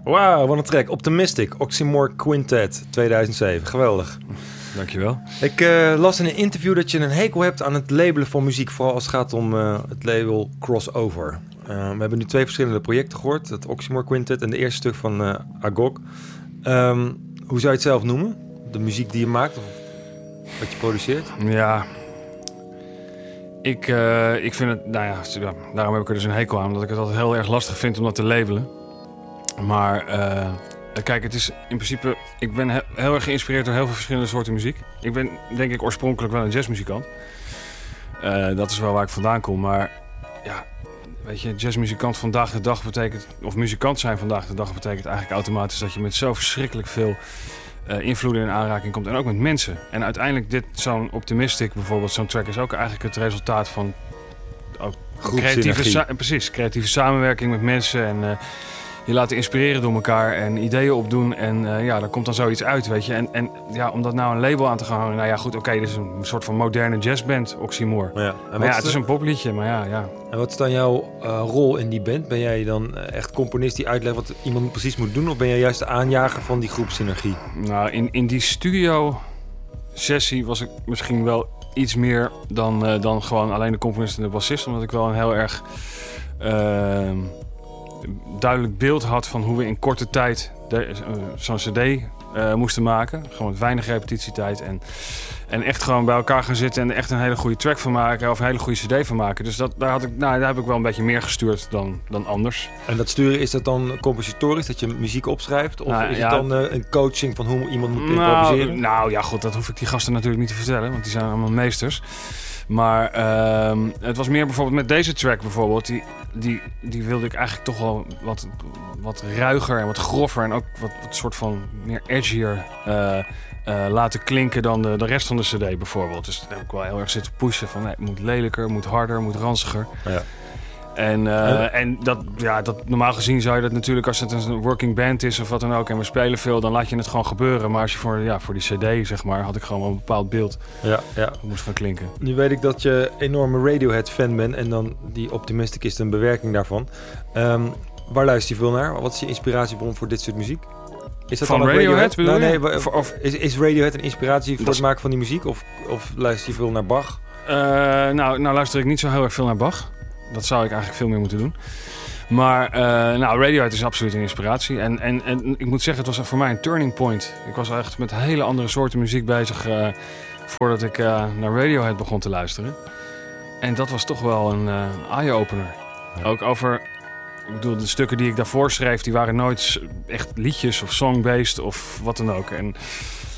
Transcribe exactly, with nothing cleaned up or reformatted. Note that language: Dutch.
Wauw, wat een track. Optimistic, Oxymore Quintet, tweeduizend zeven. Geweldig. Dankjewel. Ik uh, las in een interview dat je een hekel hebt aan het labelen van muziek, vooral als het gaat om uh, het label crossover. Uh, we hebben nu twee verschillende projecten gehoord, het Oxymore Quintet en de eerste stuk van uh, Agog. Um, hoe zou je het zelf noemen? De muziek die je maakt of wat je produceert? Ja, ik, uh, ik vind het, nou ja, daarom heb ik er dus een hekel aan, omdat ik het altijd heel erg lastig vind om dat te labelen. Maar uh, kijk, het is in principe, ik ben he- heel erg geïnspireerd door heel veel verschillende soorten muziek. Ik ben denk ik oorspronkelijk wel een jazzmuzikant. Uh, dat is wel waar ik vandaan kom, maar ja, weet je, jazzmuzikant vandaag de dag betekent, of muzikant zijn vandaag de dag betekent eigenlijk automatisch dat je met zo verschrikkelijk veel uh, invloeden in aanraking komt en ook met mensen. En uiteindelijk dit, zo'n Optimistic bijvoorbeeld, zo'n track is ook eigenlijk het resultaat van ook creatieve, sa- precies, creatieve samenwerking met mensen en uh, je laten inspireren door elkaar en ideeën opdoen en uh, ja, daar komt dan zoiets uit, weet je. En, en ja, om dat nou een label aan te gaan hangen, nou ja goed, oké, okay, dit is een soort van moderne jazzband, Oxymore. Ja, maar ja, het is een popliedje, maar ja, ja. En wat is dan jouw uh, rol in die band? Ben jij dan echt componist die uitlegt wat iemand precies moet doen, of ben jij juist de aanjager van die groepsynergie? Nou, in, in die studio sessie was ik misschien wel iets meer dan, uh, dan gewoon alleen de componist en de bassist, omdat ik wel een heel erg Uh, duidelijk beeld had van hoe we in korte tijd de, uh, zo'n cd uh, moesten maken. Gewoon met weinig repetitietijd en, en echt gewoon bij elkaar gaan zitten en echt een hele goede track van maken of een hele goede cd van maken. Dus dat, daar, had ik, nou, daar heb ik wel een beetje meer gestuurd dan, dan anders. En dat sturen, is dat dan compositorisch, dat je muziek opschrijft? Of nou, is ja, het dan uh, een coaching van hoe iemand moet improviseren? Nou, nou ja, goed, dat hoef ik die gasten natuurlijk niet te vertellen, want die zijn allemaal meesters. Maar uh, het was meer bijvoorbeeld met deze track bijvoorbeeld, die, die, die wilde ik eigenlijk toch wel wat, wat ruiger en wat groffer en ook wat, wat soort van meer edgier uh, uh, laten klinken dan de, de rest van de cd bijvoorbeeld. Dus daar heb ik wel heel erg zitten pushen van nee, het moet lelijker, het moet harder, het moet ranziger. Ja. En, uh, en dat, ja, dat, normaal gezien zou je dat natuurlijk, als het een working band is of wat dan ook en we spelen veel, dan laat je het gewoon gebeuren. Maar als je voor, ja, voor die cd, zeg maar, had ik gewoon wel een bepaald beeld. Ja, ja. Dat moest gaan klinken. Nu weet ik dat je enorme Radiohead-fan bent en dan die Optimistic is een bewerking daarvan. Um, waar luister je veel naar? Wat is je inspiratiebron voor dit soort muziek? Is dat van dan Radiohead? Radiohead? Nee, nee, of, of, is, is Radiohead een inspiratie voor het maken van die muziek? Of, of luister je veel naar Bach? Uh, nou, nou luister ik niet zo heel erg veel naar Bach. Dat zou ik eigenlijk veel meer moeten doen. Maar uh, nou, Radiohead is absoluut een inspiratie. En, en, en ik moet zeggen, het was voor mij een turning point. Ik was echt met hele andere soorten muziek bezig uh, voordat ik uh, naar Radiohead begon te luisteren. En dat was toch wel een uh, eye-opener. Ja. Ook over, ik bedoel, de stukken die ik daarvoor schreef, die waren nooit echt liedjes of song-based of wat dan ook. En